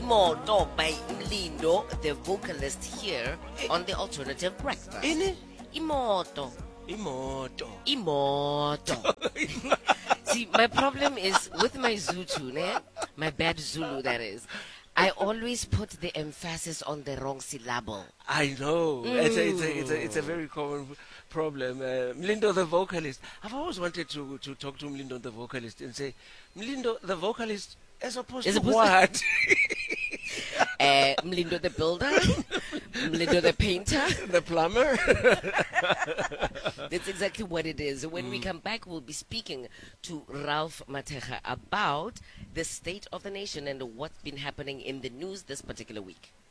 Imoto by Mlindo, the vocalist here on the Alternative Breakfast. Ini? Imoto. Imoto. Imoto. See, my problem is with my Zulu, ne? My bad Zulu, that is. I always put the emphasis on the wrong syllable. I know. It's a very common problem. Mlindo the vocalist. I've always wanted to talk to Mlindo the vocalist and say, Mlindo the vocalist, as opposed to what? Mlindo the builder, Mlindo the painter, the plumber. That's exactly what it is. When we come back, we'll be speaking to Ralph Mateja about the state of the nation and what's been happening in the news this particular week.